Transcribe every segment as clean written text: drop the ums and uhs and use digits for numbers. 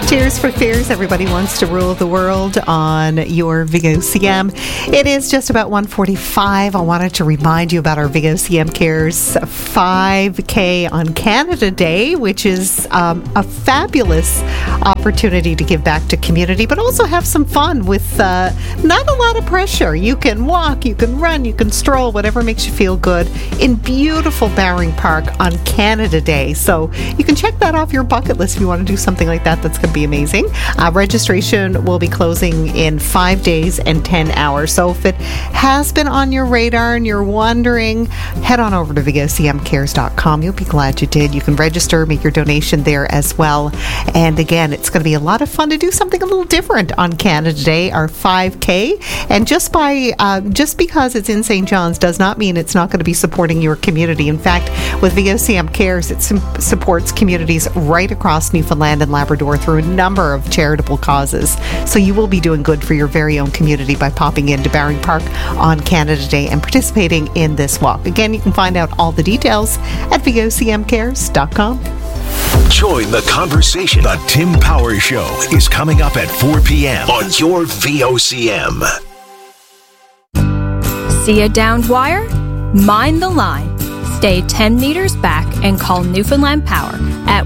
Cheers for fears. Everybody wants to rule the world on your Vigo CM. It is just about 1:45. I wanted to remind you about our Vigo CM Cares 5K on Canada Day, which is a fabulous opportunity to give back to community, but also have some fun with not a lot of pressure. You can walk, you can run, you can stroll, whatever makes you feel good in beautiful Bowring Park on Canada Day. So you can check that off your bucket list if you want to do something like that. That's going to be amazing. Registration will be closing in 5 days and 10 hours. So if it has been on your radar and you're wondering, head on over to vigocmcares.com. You'll be glad you did. You can register, make your donation there as well. And again, it's going to be a lot of fun to do something a little different on Canada Day, our 5K. And just because it's in St. John's does not mean it's not going to be supporting your community. In fact, with Vigo CM Cares, it supports communities right across Newfoundland and Labrador through a number of charitable causes. So you will be doing good for your very own community by popping into Bowring Park on Canada Day and participating in this walk. Again, you can find out all the details at vigocmcares.com. Join the conversation. The Tim Power Show is coming up at 4 p.m. on your VOCM. See a downed wire? Mind the line. Stay 10 meters back and call Newfoundland Power at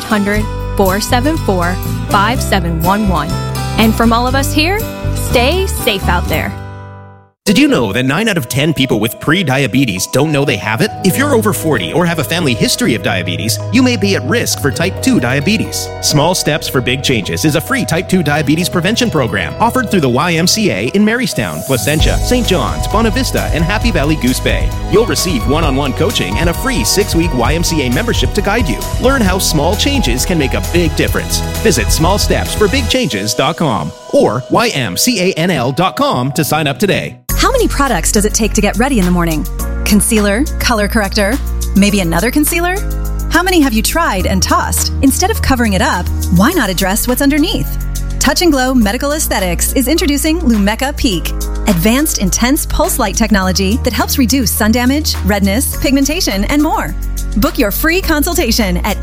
1-800-474-5711. And from all of us here, stay safe out there. Did you know that 9 out of 10 people with pre-diabetes don't know they have it? If you're over 40 or have a family history of diabetes, you may be at risk for type 2 diabetes. Small Steps for Big Changes is a free type 2 diabetes prevention program offered through the YMCA in Marystown, Placentia, St. John's, Bonavista, and Happy Valley Goose Bay. You'll receive one-on-one coaching and a free 6-week YMCA membership to guide you. Learn how small changes can make a big difference. Visit smallstepsforbigchanges.com or ymcanl.com to sign up today. How many products does it take to get ready in the morning? Concealer, color corrector, maybe another concealer? How many have you tried and tossed? Instead of covering it up, why not address what's underneath? Touch and Glow Medical Aesthetics is introducing Lumecca Peak, advanced intense pulse light technology that helps reduce sun damage, redness, pigmentation, and more. Book your free consultation at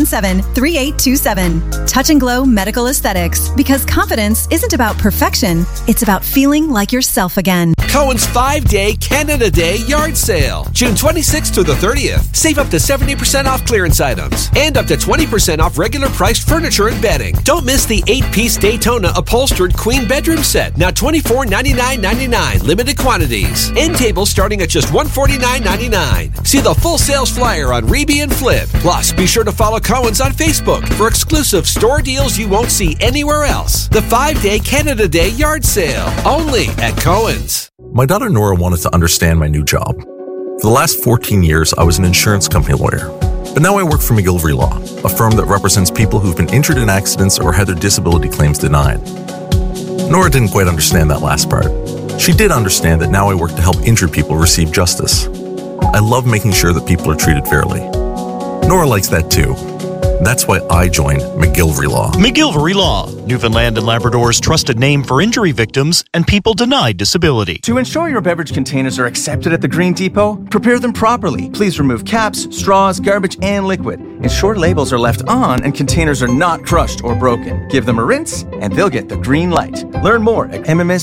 277-3827. Touch and Glow Medical Aesthetics, because confidence isn't about perfection, it's about feeling like yourself again. Cohen's 5-day Canada Day yard sale, June 26th to the 30th. Save up to 70% off clearance items and up to 20% off regular priced furniture and bedding. Don't miss the 8-piece Daytona upholstered queen bedroom set, now $24.99.99, limited quantities. End tables starting at just $149.99. See the full sales flyer on Reby and Flip. Plus, be sure to follow Cohen's on Facebook for exclusive store deals you won't see anywhere else. The 5-day Canada Day yard sale, only at Cohen's. My daughter Nora wanted to understand my new job. For the last 14 years, I was an insurance company lawyer. But now I work for McGillivray Law, a firm that represents people who've been injured in accidents or had their disability claims denied. Nora didn't quite understand that last part. She did understand that now I work to help injured people receive justice. I love making sure that people are treated fairly. Nora likes that too. That's why I joined McGillivray Law. McGillivray Law, Newfoundland and Labrador's trusted name for injury victims and people denied disability. To ensure your beverage containers are accepted at the Green Depot, prepare them properly. Please remove caps, straws, garbage, and liquid. Ensure labels are left on and containers are not crushed or broken. Give them a rinse and they'll get the green light. Learn more at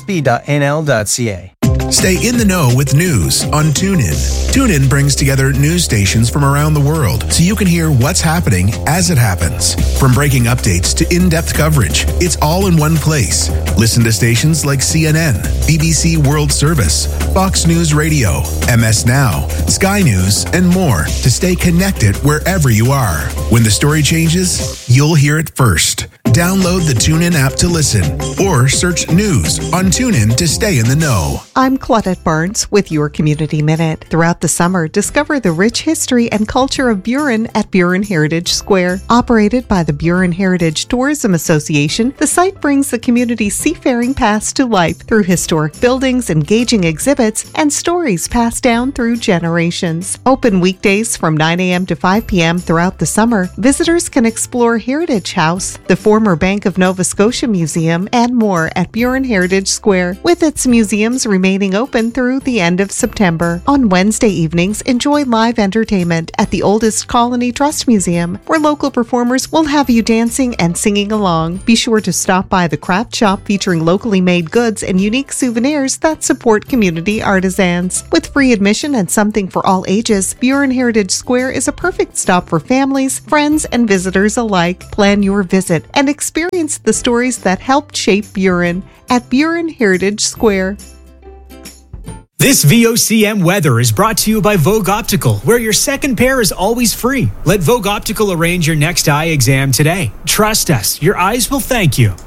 mmsb.nl.ca. Stay in the know with news on TuneIn. TuneIn brings together news stations from around the world so you can hear what's happening as it happens. From breaking updates to in-depth coverage, it's all in one place. Listen to stations like CNN, BBC World Service, Fox News Radio, MS Now, Sky News, and more to stay connected wherever you are. When the story changes, you'll hear it first. Download the TuneIn app to listen or search news on TuneIn to stay in the know. I'm Claudette Barnes with your Community Minute. Throughout the summer, discover the rich history and culture of Burin at Burin Heritage Square. Operated by the Burin Heritage Tourism Association, the site brings the community's seafaring past to life through historic buildings, engaging exhibits, and stories passed down through generations. Open weekdays from 9 a.m. to 5 p.m. throughout the summer, visitors can explore Heritage House, the former former Bank of Nova Scotia Museum, and more at Burin Heritage Square, with its museums remaining open through the end of September. On Wednesday evenings, enjoy live entertainment at the Oldest Colony Trust Museum, where local performers will have you dancing and singing along. Be sure to stop by the craft shop featuring locally made goods and unique souvenirs that support community artisans. With free admission and something for all ages, Burin Heritage Square is a perfect stop for families, friends, and visitors alike. Plan your visit and experience the stories that helped shape Burin at Burin Heritage Square. This VOCM weather is brought to you by Vogue Optical, where your second pair is always free. Let Vogue Optical arrange your next eye exam today. Trust us, your eyes will thank you.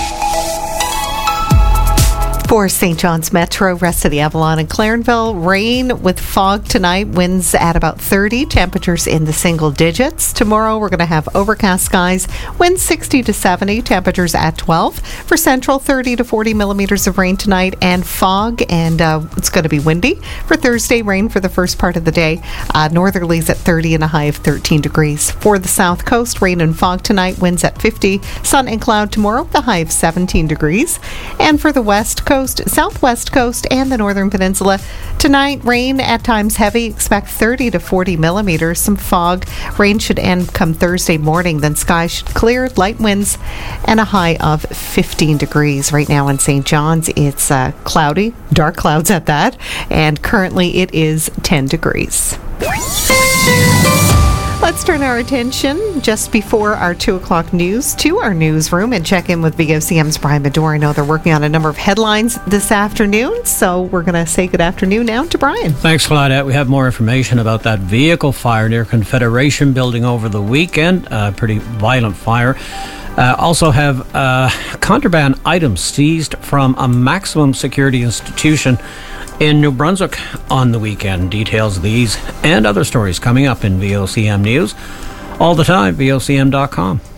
For St. John's Metro, rest of the Avalon and Clarenville, rain with fog tonight, winds at about 30, temperatures in the single digits. Tomorrow we're going to have overcast skies, winds 60 to 70, temperatures at 12. For Central, 30 to 40 millimeters of rain tonight and fog, and it's going to be windy. For Thursday, rain for the first part of the day. Northerlies at 30 and a high of 13 degrees. For the South Coast, rain and fog tonight, winds at 50, sun and cloud tomorrow, the high of 17 degrees. And for the West Coast, Southwest Coast, and the Northern Peninsula, tonight rain at times heavy, expect 30 to 40 millimeters, some fog. Rain should end come Thursday morning, then skies should clear, light winds, and a high of 15 degrees. Right now in St. John's, it's cloudy, dark clouds at that, and currently it is 10 degrees. Let's turn our attention just before our 2 o'clock news to our newsroom and check in with VOCM's Brian Medore. I know they're working on a number of headlines this afternoon, so we're going to say good afternoon now to Brian. Thanks, Claudette. We have more information about that vehicle fire near Confederation Building over the weekend. Pretty violent fire. Also have contraband items seized from a maximum security institution in New Brunswick on the weekend. Details of these and other stories coming up in VOCM News all the time, VOCM.com.